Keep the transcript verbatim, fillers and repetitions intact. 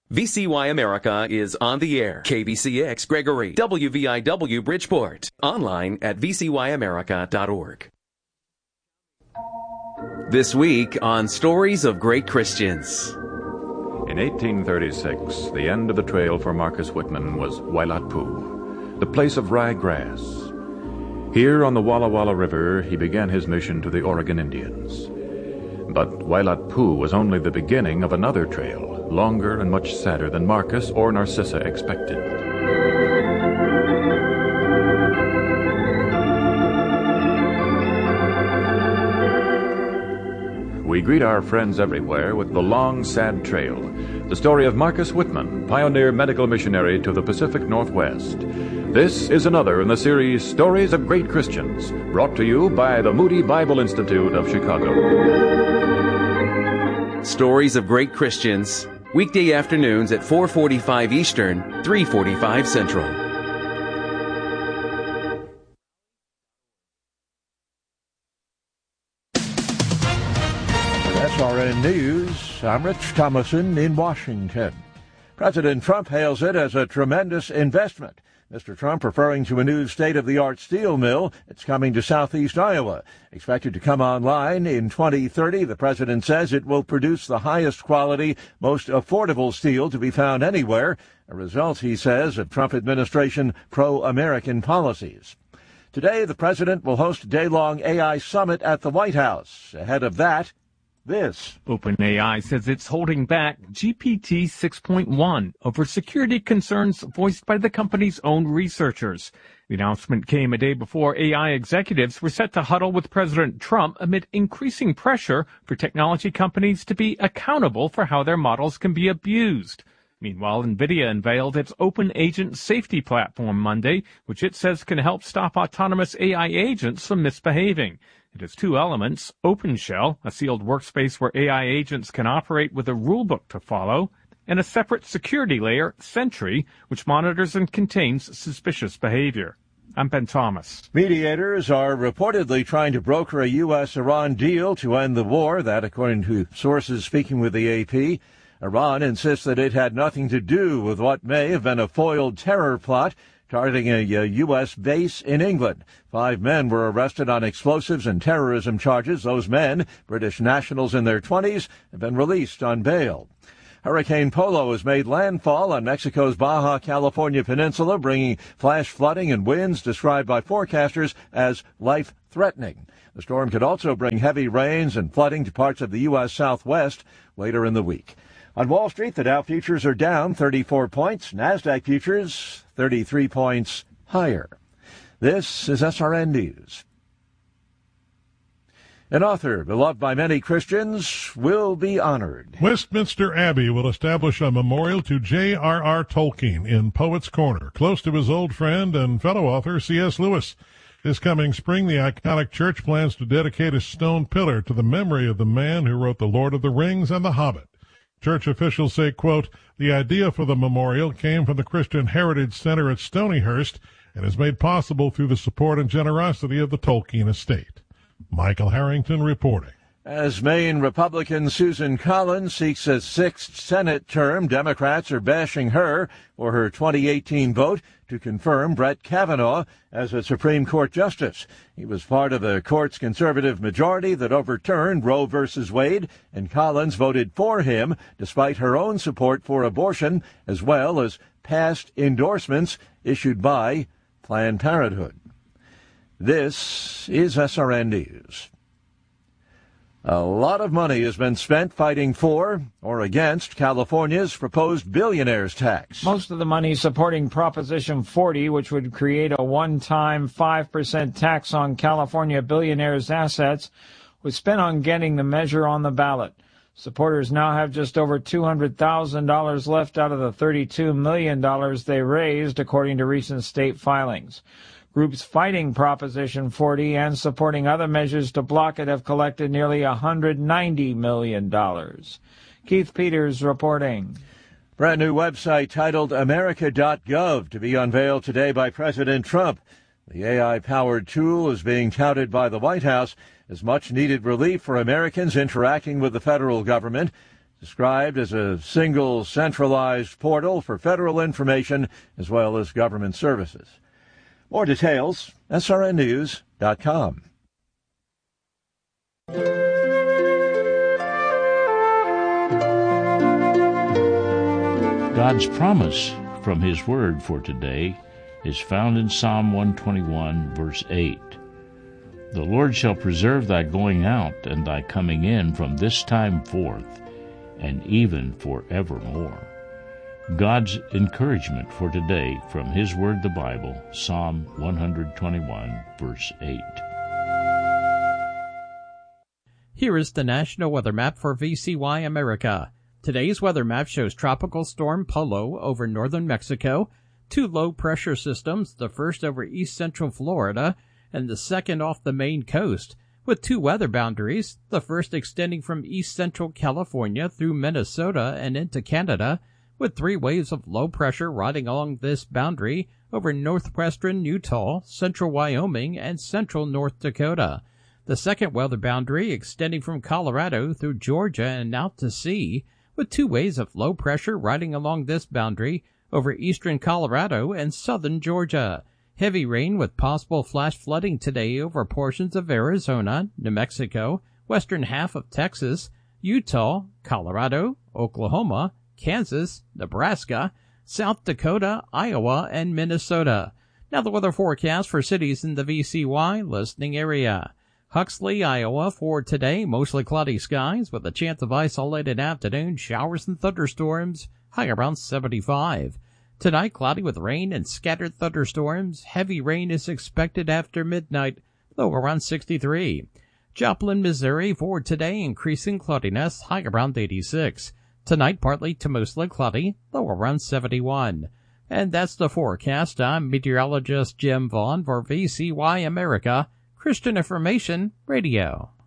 V C Y America is on the air. K B C X Gregory, W V I W Bridgeport. Online at v c y america dot org. This week on Stories of Great Christians. In eighteen thirty-six, the end of the trail for Marcus Whitman was Wailat Poo, the place of ryegrass. Here on the Walla Walla River, he began his mission to the Oregon Indians. But Wailat Poo was only the beginning of another trail, longer and much sadder than Marcus or Narcissa expected. We greet our friends everywhere with the long, sad trail, the story of Marcus Whitman, pioneer medical missionary to the Pacific Northwest. This is another in the series Stories of Great Christians, brought to you by the Moody Bible Institute of Chicago. Stories of Great Christians, weekday afternoons at four forty-five Eastern, three forty-five Central. S R N News, I'm Rich Thomason in Washington. President Trump hails it as a tremendous investment. Mister Trump referring to a new state-of-the-art steel mill. It's coming to southeast Iowa. Expected to come online in twenty thirty, the president says it will produce the highest quality, most affordable steel to be found anywhere, a result, he says, of Trump administration pro-American policies. Today, the president will host a day-long A I summit at the White House. Ahead of that, this. OpenAI says it's holding back G P T six point one over security concerns voiced by the company's own researchers. The announcement came a day before A I executives were set to huddle with President Trump amid increasing pressure for technology companies to be accountable for how their models can be abused. Meanwhile, NVIDIA unveiled its Open Agent Safety Platform Monday, which it says can help stop autonomous A I agents from misbehaving. It has two elements: OpenShell, a sealed workspace where A I agents can operate with a rulebook to follow, and a separate security layer, Sentry, which monitors and contains suspicious behavior. I'm Ben Thomas. Mediators are reportedly trying to broker a U S Iran deal to end the war, that according to sources speaking with the A P. Iran insists that it had nothing to do with what may have been a foiled terror plot targeting a U S base in England. Five men were arrested on explosives and terrorism charges. Those men, British nationals in their twenties, have been released on bail. Hurricane Polo has made landfall on Mexico's Baja California peninsula, bringing flash flooding and winds described by forecasters as life-threatening. The storm could also bring heavy rains and flooding to parts of the U S Southwest later in the week. On Wall Street, the Dow futures are down thirty-four points. NASDAQ futures thirty-three points higher. This is S R N News. An author beloved by many Christians will be honored. Westminster Abbey will establish a memorial to J R R Tolkien in Poets' Corner, close to his old friend and fellow author C S Lewis. This coming spring, the iconic church plans to dedicate a stone pillar to the memory of the man who wrote The Lord of the Rings and The Hobbit. Church officials say, quote, the idea for the memorial came from the Christian Heritage Center at Stonyhurst and is made possible through the support and generosity of the Tolkien estate. Michael Harrington reporting. As Maine Republican Susan Collins seeks a sixth Senate term, Democrats are bashing her for her twenty eighteen vote to confirm Brett Kavanaugh as a Supreme Court justice. He was part of the court's conservative majority that overturned Roe v. Wade, and Collins voted for him despite her own support for abortion, as well as past endorsements issued by Planned Parenthood. This is S R N News. A lot of money has been spent fighting for or against California's proposed billionaires tax. Most of the money supporting Proposition forty, which would create a one-time five percent tax on California billionaires' assets, was spent on getting the measure on the ballot. Supporters now have just over two hundred thousand dollars left out of the thirty-two million dollars they raised, according to recent state filings. Groups fighting Proposition forty and supporting other measures to block it have collected nearly one hundred ninety million dollars. Keith Peters reporting. Brand new website titled America dot gov to be unveiled today by President Trump. The A I-powered tool is being touted by the White House as much-needed relief for Americans interacting with the federal government. described as a single centralized portal for federal information as well as government services. More details, S R N news dot com. God's promise from His Word for today is found in Psalm one twenty-one, verse eight. The Lord shall preserve thy going out and thy coming in from this time forth, and even forevermore. God's encouragement for today from His Word, the Bible, Psalm one twenty-one, verse eight. Here is the National Weather Map for V C Y America. Today's weather map shows Tropical Storm Polo over northern Mexico, two low-pressure systems, the first over east-central Florida and the second off the Maine coast, with two weather boundaries, the first extending from east-central California through Minnesota and into Canada, with three waves of low pressure riding along this boundary over northwestern Utah, central Wyoming, and central North Dakota. The second weather boundary extending from Colorado through Georgia and out to sea, with two waves of low pressure riding along this boundary over eastern Colorado and southern Georgia. Heavy rain with possible flash flooding today over portions of Arizona, New Mexico, western half of Texas, Utah, Colorado, Oklahoma, Kansas, Nebraska, South Dakota, Iowa, and Minnesota. Now the weather forecast for cities in the V C Y listening area. Huxley, Iowa, for today, mostly cloudy skies with a chance of isolated afternoon showers and thunderstorms, high around seventy-five. Tonight, cloudy with rain and scattered thunderstorms. Heavy rain is expected after midnight, low around sixty-three. Joplin, Missouri, for today, increasing cloudiness, high around eighty-six. Tonight, partly to mostly cloudy, low around seventy-one. And that's the forecast. I'm meteorologist Jim Vaughn for V C Y America, Christian Information Radio.